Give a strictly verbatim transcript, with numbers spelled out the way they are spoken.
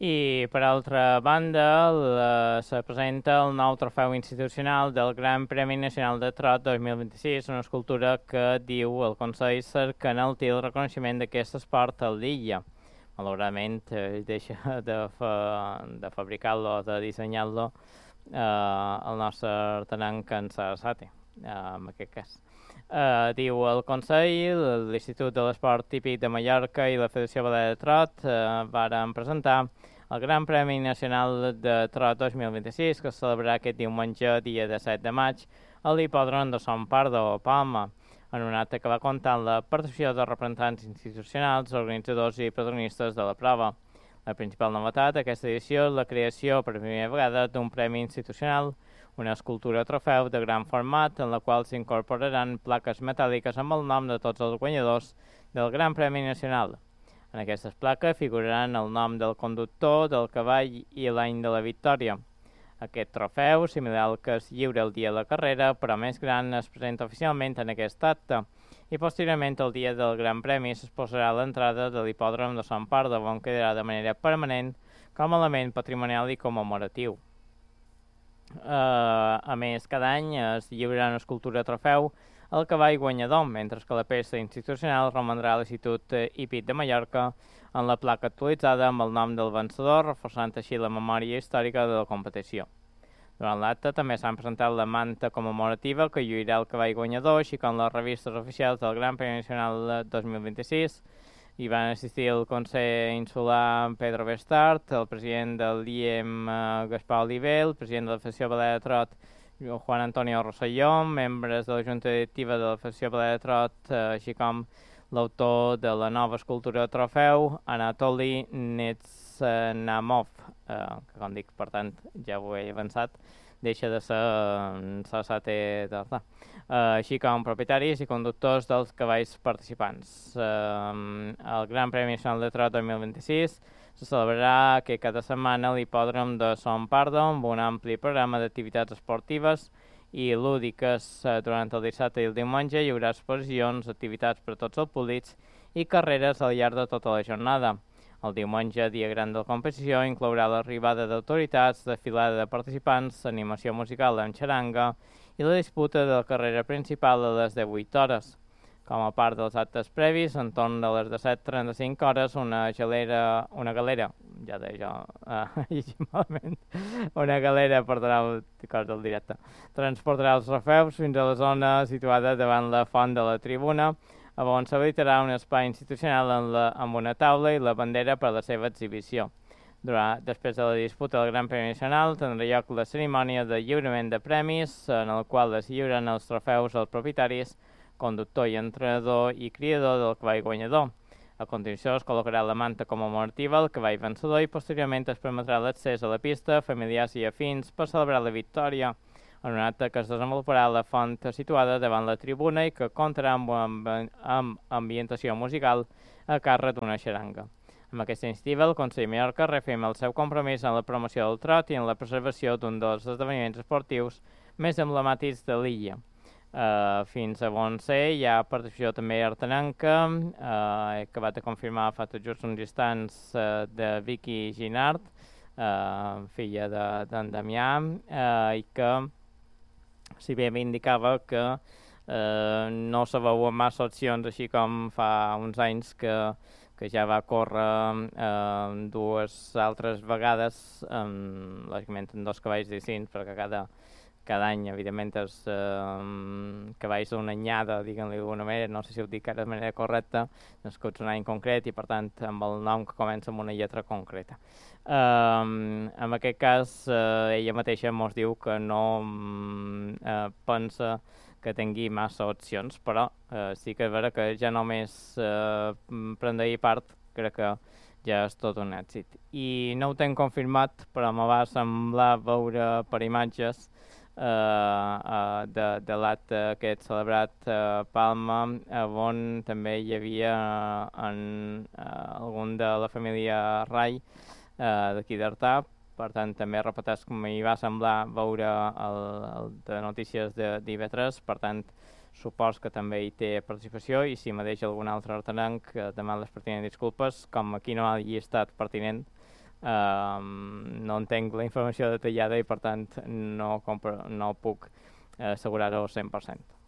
I, per altra banda, la, se presenta el nou trofeu institucional del Gran Premi Nacional de Trot dos mil vint-i-sis, una escultura que diu el Consell cerca enaltir el reconeixement d'aquest esport a l'illa. Malauradament, eh, deixa de, fa, de fabricar-lo o de dissenyar-lo eh, el nostre artenenc en Sarasate, eh, en aquest cas. Uh, diu el Consell, l'Institut de l'Esport Típic de Mallorca i la Federació Balear de Trot uh, varen presentar el Gran Premi Nacional de Trot dos mil vint-i-sis, que es celebrarà aquest diumenge, dia disset de maig, a l'hipòdrom de Son Pardo, Palma, en un acte que va comptar amb la participació de representants institucionals, organitzadors i protagonistes de la prova. La principal novetat d'aquesta edició és la creació per primera vegada d'un premi institucional, una escultura trofeu de gran format en la qual s'incorporaran plaques metàl·liques amb el nom de tots els guanyadors del Gran Premi Nacional. En aquestes plaques figuraran el nom del conductor, del cavall i l'any de la victòria. Aquest trofeu, similar al que es lliura el dia de la carrera, però més gran, es presenta oficialment en aquest acte i posteriorment el dia del Gran Premi s'exposarà a l'entrada de l'hipòdrom de Sant Pardo, on quedarà de manera permanent com a element patrimonial i commemoratiu. Uh, a més, cada any es lliurarà una escultura trofeu al cavall guanyador, mentre que la peça institucional romandrà a l'Institut Hípic de Mallorca en la placa actualitzada amb el nom del vencedor, reforçant així la memòria històrica de la competició. Durant l'acte també s'han presentat la manta commemorativa que lluirà el cavall guanyador, així com les revistes oficials del Gran Premi Nacional dos mil vint-i-sis. Hi van assistir el conseller insular Pedro Bestart, el president del I E M eh, Gaspar Oliver, el president de la Federació Balear de Trot Juan Antonio Rosselló, membres de la Junta Directiva de la Federació Balear de Trot, eh, així com l'autor de la nova escultura trofeu, Anatoly Netsanamov, eh, que com dic, per tant, ja ho he avançat, deixa de ser uh, Sarasate d'Artà, uh, així com propietaris i conductors dels cavalls participants. Uh, el Gran Premi Nacional de Trot dos mil vint-i-sis se celebrarà que cada setmana a l'hipòdrom de Son Pardo amb un ampli programa d'activitats esportives i lúdiques. Uh, durant el dissabte i el diumenge hi haurà exposicions, activitats per a tots els públics i carreres al llarg de tota la jornada. El diumenge, dia gran de la competició, inclourà l'arribada d'autoritats, desfilada de participants, animació musical amb xaranga i la disputa de la carrera principal a les divuit hores. Com a part dels actes previs, en torn de les disset trenta-cinc hores, una galera, una galera, ja deia jo, uh, malament, una galera, perdoneu, cos del directe, transportarà els trofeus fins a la zona situada davant la font de la tribuna, on s'habilitarà un espai institucional amb, la, amb una taula i la bandera per a la seva exhibició. Durant, després de la disputa del Gran Premi Nacional, tindrà lloc la cerimònia de lliurament de premis, en el qual es lliuren els trofeus als propietaris, conductor i entrenador i criador del cavall guanyador. A continuació es col·locarà la manta commemorativa al cavall vencedor i posteriorment es permetrà l'accés a la pista, familiars i afins per celebrar la victòria, en un acte que es desenvoluparà a la font situada davant la tribuna i que comptarà amb, amb, amb ambientació musical a càrrec d'una xaranga. Amb aquesta iniciativa, el Consell de Mallorca reafirma el seu compromís en la promoció del trot i en la preservació d'un dels esdeveniments esportius més emblemàtics de l'illa. Uh, fins a on sé, hi ha participació també artenenca, uh, he acabat de confirmar fa tot just uns instants uh, de Vicky Ginard, uh, filla d'en de, Damià, uh, i que si bé m'indicava que eh, no se veuen massa opcions, així com fa uns anys que, que ja va córrer eh, dues altres vegades, eh, lògicament en dos cavalls distints, perquè cada, cada any, evidentment, els eh, cavalls d'una anyada, diguem-li d'alguna manera, no sé si ho dic ara de manera correcta, nascuts un any concret i, per tant, amb el nom que comença amb una lletra concreta. Um, en aquest cas, uh, ella mateixa mos diu que no um, uh, pensa que tingui massa opcions, però uh, sí que és vera que ja només uh, prendre-hi part crec que ja és tot un èxit. I no ho tenc confirmat, però me va semblar veure per imatges uh, uh, de, de l'acte aquest celebrat a Palma, on també hi havia uh, en, uh, algun de la família Rai, Uh, d'aquí d'Artà, per tant també repeteix com hi va semblar veure el, el de notícies de d'I V tres, per tant supos que també hi té participació i si me deixa algun altre artenenc, uh, demà les pertinents disculpes, com aquí no hagi estat pertinent, Uh, no entenc la informació detallada i, per tant, no, compro, no puc assegurar-ho al cent per cent.